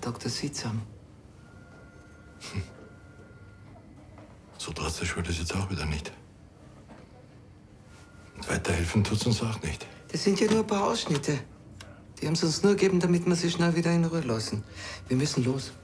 Dr. Siedsam. So drastisch wird es jetzt auch wieder nicht. Und weiterhelfen tut's uns auch nicht. Das sind ja nur ein paar Ausschnitte. Die haben sie uns nur gegeben, damit wir sie schnell wieder in Ruhe lassen. Wir müssen los.